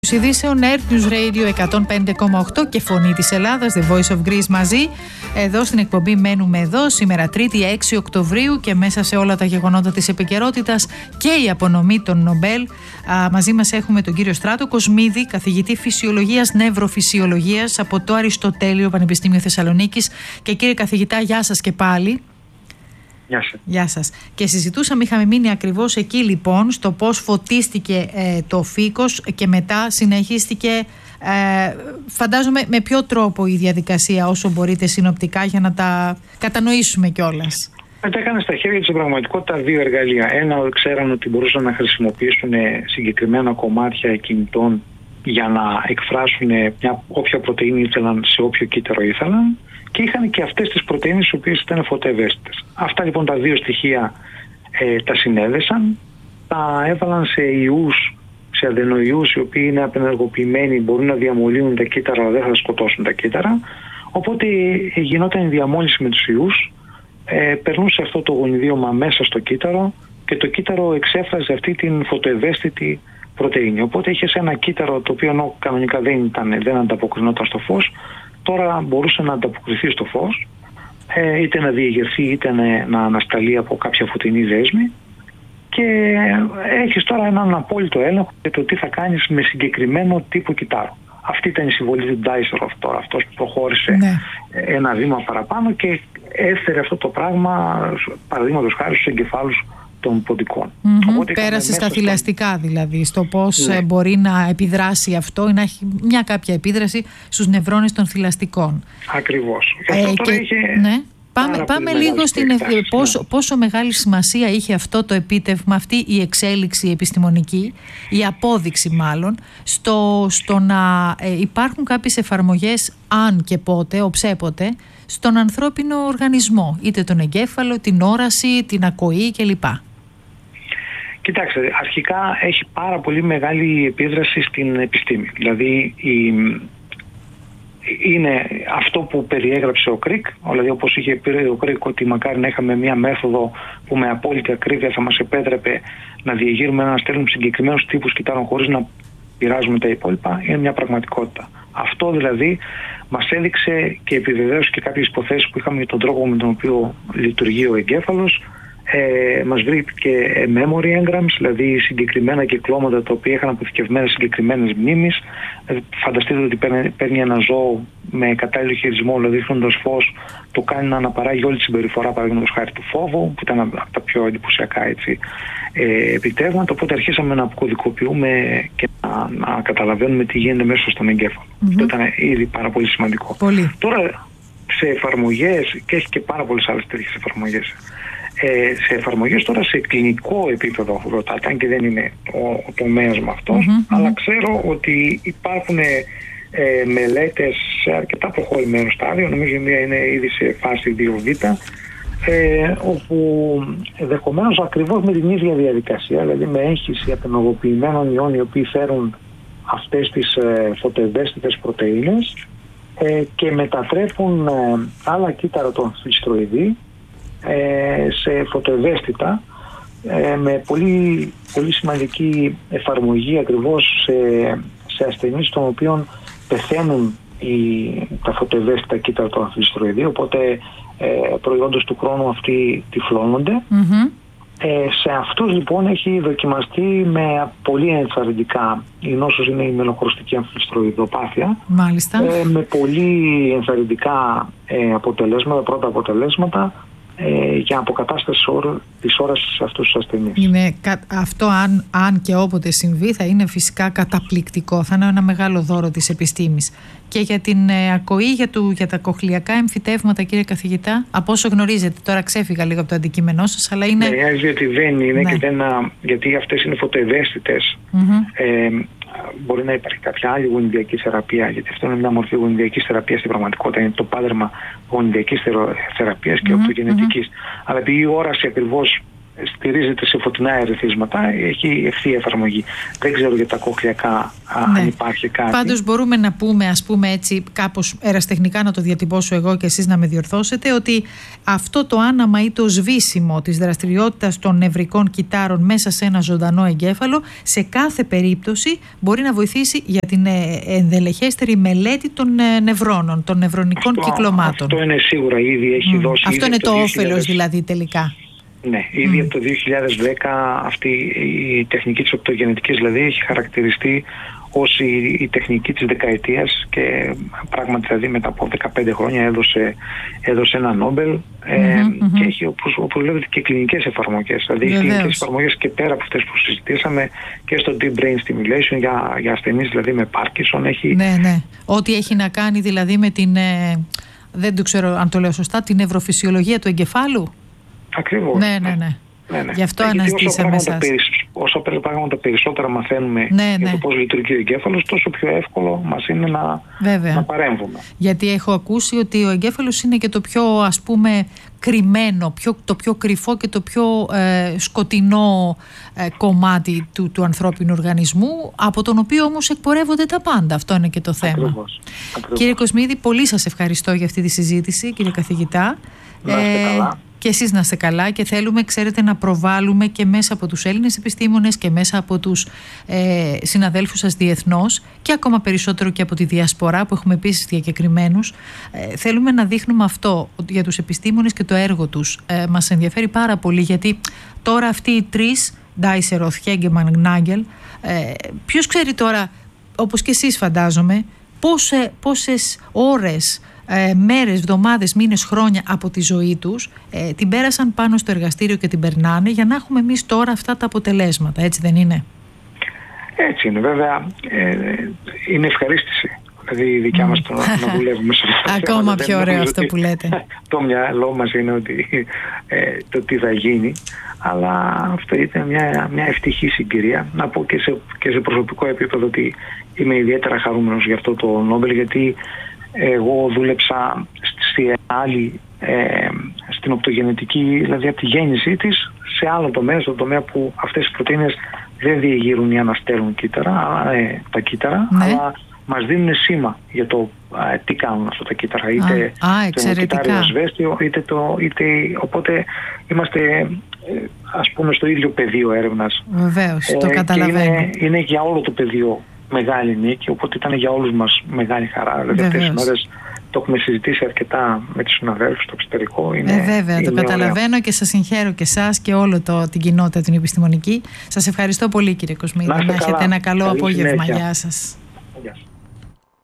Ειδήσεων Earth News Radio 105,8 και Φωνή της Ελλάδας, The Voice of Greece μαζί. Εδώ στην εκπομπή μένουμε εδώ σήμερα Τρίτη 6 Οκτωβρίου και μέσα σε όλα τα γεγονότα της επικαιρότητας και η απονομή των Νομπέλ. Μαζί μας έχουμε τον κύριο Στράτο Κοσμίδη, καθηγητή φυσιολογίας, νευροφυσιολογίας από το Αριστοτέλειο Πανεπιστήμιο Θεσσαλονίκης. Και κύριε καθηγητά, γεια σας και πάλι. Γεια σας. Και είχαμε μείνει ακριβώς εκεί λοιπόν, στο πώς φωτίστηκε το φύκος και μετά συνεχίστηκε, φαντάζομαι με ποιο τρόπο η διαδικασία, όσο μπορείτε συνοπτικά για να τα κατανοήσουμε κιόλας. Μετά έκανε στα χέρια της στην πραγματικότητα δύο εργαλεία. Ένα, ξέραν ότι μπορούσαν να χρησιμοποιήσουν συγκεκριμένα κομμάτια κινητών για να εκφράσουν όποια πρωτεΐνη ήθελαν σε όποιο κύτταρο ήθελαν. Και είχαν και αυτές τις πρωτεΐνες οι οποίες ήταν φωτοευαίσθητες. Αυτά λοιπόν τα δύο στοιχεία τα συνέδεσαν, τα έβαλαν σε ιούς, σε αδενοϊούς οι οποίοι είναι απενεργοποιημένοι, μπορούν να διαμολύνουν τα κύτταρα αλλά δεν θα σκοτώσουν τα κύτταρα. Οπότε γινόταν η διαμόλυνση με τους ιούς, περνούσε αυτό το γονιδίωμα μέσα στο κύτταρο και το κύτταρο εξέφραζε αυτή την φωτοευαίσθητη πρωτεΐνη. Οπότε είχες ένα κύτταρο το οποίο κανονικά δεν ανταποκρινόταν στο φως. Τώρα μπορούσε να ανταποκριθεί στο φως, είτε να διεγερθεί είτε να ανασταλεί από κάποια φωτεινή δέσμη και έχεις τώρα έναν απόλυτο έλεγχο για το τι θα κάνεις με συγκεκριμένο τύπο κυτάρου. Αυτή ήταν η συμβολή του Ντάισεροφ τώρα, αυτός που προχώρησε ένα βήμα παραπάνω και έφερε αυτό το πράγμα, παραδείγματος χάρη στους εγκεφάλους των ποντικών. Πέρασε στα θηλαστικά δηλαδή, στο πώς μπορεί να επιδράσει αυτό ή να έχει μια κάποια επίδραση στους νευρώνες των θηλαστικών. Ακριβώς. Πάμε λίγο στην πόσο μεγάλη σημασία είχε αυτό το επίτευγμα, αυτή η εξέλιξη επιστημονική, η απόδειξη μάλλον, στο να υπάρχουν κάποιες εφαρμογές, αν και πότε, οψέποτε, στον ανθρώπινο οργανισμό, είτε τον εγκέφαλο, την όραση, την ακοή κλπ. Κοιτάξτε, αρχικά έχει πάρα πολύ μεγάλη επίδραση στην επιστήμη. Δηλαδή είναι αυτό που περιέγραψε ο Κρικ, δηλαδή όπως είχε πει ο Κρικ ότι μακάρι να είχαμε μια μέθοδο που με απόλυτη ακρίβεια θα μας επέτρεπε να διεγείρουμε, να στέλνουμε συγκεκριμένους τύπους κυτάρων χωρίς να πειράζουμε τα υπόλοιπα, είναι μια πραγματικότητα. Αυτό δηλαδή μας έδειξε και επιβεβαίωσε και κάποιες υποθέσεις που είχαμε για τον τρόπο με τον οποίο λειτουργεί ο εγκέφαλος. Μας βρήκε memory engrams, δηλαδή συγκεκριμένα κυκλώματα τα οποία είχαν αποθηκευμένες συγκεκριμένες μνήμεις. Φανταστείτε ότι παίρνει ένα ζώο με κατάλληλο χειρισμό, δηλαδή ρίχνοντας φως, το κάνει να αναπαράγει όλη τη συμπεριφορά, παραδείγματος χάρη του φόβου, που ήταν από τα πιο εντυπωσιακά επιτεύγματα. Οπότε αρχίσαμε να αποκωδικοποιούμε και να καταλαβαίνουμε τι γίνεται μέσα στον εγκέφαλο. Αυτό ήταν ήδη πάρα πολύ σημαντικό. Τώρα σε εφαρμογές, και έχει και πάρα πολλές άλλες τέτοιες εφαρμογές. Σε εφαρμογές τώρα σε κλινικό επίπεδο ρωτάτε, αν και δεν είναι ο τομέας με αυτός, αλλά ξέρω ότι υπάρχουν μελέτες σε αρκετά προχωρημένο στάδιο, νομίζω μία είναι ήδη σε φάση 2β, όπου ενδεχομένως ακριβώς με την ίδια διαδικασία, δηλαδή με έγχυση απενεργοποιημένων ιών οι οποίοι φέρουν αυτές τις φωτοευαίσθητες πρωτεΐνες και μετατρέπουν άλλα κύτταρα των φυστροειδή σε φωτοευαίσθητα, με πολύ, πολύ σημαντική εφαρμογή ακριβώς σε ασθενείς των οποίων πεθαίνουν τα φωτοευαίσθητα κύτταρα των αμφιλιστροειδή, οπότε προϊόντος του χρόνου αυτοί τυφλώνονται. Σε αυτούς λοιπόν έχει δοκιμαστεί με πολύ ενθαρρυντικά, η νόσος είναι η μελοχρωστική αμφιλιστροειδοπάθεια, με πολύ ενθαρρυντικά αποτελέσματα, πρώτα αποτελέσματα για αποκατάσταση της όρασης σε αυτούς τους ασθενείς. Αυτό αν και όποτε συμβεί θα είναι φυσικά καταπληκτικό, θα είναι ένα μεγάλο δώρο της επιστήμης. Και για την ακοή, για τα κοχλιακά εμφυτεύματα, κύριε καθηγητά, από όσο γνωρίζετε, τώρα ξέφυγα λίγο από το αντικείμενό σας, αλλά είναι... ότι δεν είναι και γιατί αυτές είναι φωτοευαίσθητες. Μπορεί να υπάρχει κάποια άλλη γονιδιακή θεραπεία, γιατί αυτό είναι μια μορφή γονιδιακής θεραπείας στην πραγματικότητα. Είναι το πάδρεμα γονιδιακής θεραπείας και οπτογενετικής. Αλλά επειδή η όραση ακριβώς στηρίζεται σε φωτεινά ερεθίσματα, έχει ευθεία εφαρμογή. Δεν ξέρω για τα κοχλιακά αν υπάρχει κάτι. Πάντως μπορούμε να πούμε, ας πούμε έτσι, κάπως ερασιτεχνικά να το διατυπώσω εγώ και εσείς να με διορθώσετε, ότι αυτό το άναμα ή το σβήσιμο της δραστηριότητας των νευρικών κυττάρων μέσα σε ένα ζωντανό εγκέφαλο, σε κάθε περίπτωση μπορεί να βοηθήσει για την ενδελεχέστερη μελέτη των νευρώνων, των νευρονικών κυκλωμάτων. Αυτό είναι σίγουρα, ήδη έχει δώσει. Αυτό είναι το όφελος δηλαδή τελικά. Ναι, ήδη από το 2010 αυτή η τεχνική της οπτογενετικής δηλαδή έχει χαρακτηριστεί ως η τεχνική της δεκαετίας και πράγματι δηλαδή μετά από 15 χρόνια έδωσε ένα Νόμπελ και έχει όπως λέτε και κλινικές εφαρμογές. Δηλαδή οι κλινικές εφαρμογές και πέρα από αυτές που συζητήσαμε και στο Deep Brain Stimulation για ασθενείς δηλαδή με Πάρκινσον έχει... Ναι. Ό,τι έχει να κάνει δηλαδή με την, δεν το ξέρω αν το λέω σωστά, την νευροφυσιολογία του εγκεφάλου. Ακριβώς. Ναι. Γι' αυτό αναζητήσαμε εσάς. Όσο πράγματα περισσότερα μαθαίνουμε για το πώς λειτουργεί ο εγκέφαλος, τόσο πιο εύκολο μας είναι να παρέμβουμε. Γιατί έχω ακούσει ότι ο εγκέφαλος είναι και το πιο, ας πούμε, κρυμμένο, το πιο κρυφό και το πιο σκοτεινό κομμάτι του ανθρώπινου οργανισμού, από τον οποίο όμως εκπορεύονται τα πάντα. Αυτό είναι και το θέμα. Ακριβώς. Κύριε Κοσμίδη, πολύ σας ευχαριστώ για αυτή τη συζήτηση, κύριε καθηγητά. Να είστε καλά. Και εσείς να είστε καλά, και θέλουμε, ξέρετε, να προβάλλουμε και μέσα από τους Έλληνες επιστήμονες και μέσα από τους συναδέλφους σας διεθνώς και ακόμα περισσότερο και από τη διασπορά που έχουμε επίσης διακεκριμένους. Θέλουμε να δείχνουμε αυτό για τους επιστήμονες και το έργο τους. Μας ενδιαφέρει πάρα πολύ, γιατί τώρα αυτοί οι τρεις, Ντάισεροθ, Χέγκεμαν, Γνάγκελ, ποιος ξέρει τώρα, όπως και εσείς φαντάζομαι, πόσες ώρες, μέρες, εβδομάδες, μήνες, χρόνια από τη ζωή τους την πέρασαν πάνω στο εργαστήριο και την περνάνε για να έχουμε εμείς τώρα αυτά τα αποτελέσματα, έτσι δεν είναι? Έτσι είναι, βέβαια είναι ευχαρίστηση δηλαδή η δικιά μας το να δουλεύουμε σε αυτά. Ακόμα πιο ωραίο αυτό που λέτε. Το μυαλό μας είναι ότι το τι θα γίνει, αλλά αυτό ήταν μια ευτυχή συγκυρία. Να πω και σε προσωπικό επίπεδο ότι είμαι ιδιαίτερα χαρούμενος για αυτό το Νόμπελ, γιατί εγώ δούλεψα στην οπτογενετική, δηλαδή από τη γέννησή της, σε άλλο τομέα, στον τομέα που αυτές οι πρωτεΐνες δεν διεγείρουν ή αναστέλνουν τα κύτταρα, αλλά μας δίνουν σήμα για το τι κάνουν αυτά τα κύτταρα. Είτε το κυτάριο ασβέστιο, οπότε είμαστε ας πούμε στο ίδιο πεδίο έρευνας. Βεβαίως, το καταλαβαίνω. Είναι για όλο το πεδίο μεγάλη νίκη, οπότε ήταν για όλους μας μεγάλη χαρά. Δηλαδή αυτές τις μέρες το έχουμε συζητήσει αρκετά με τους συναδέλφους στο εξωτερικό. Βέβαια, το καταλαβαίνω ωραίο. Και σας συγχαίρω και εσάς και όλο την κοινότητα την επιστημονική. Σας ευχαριστώ πολύ, κύριε Κοσμίδη. Να έχετε ένα καλό απόγευμα. Γεια σας.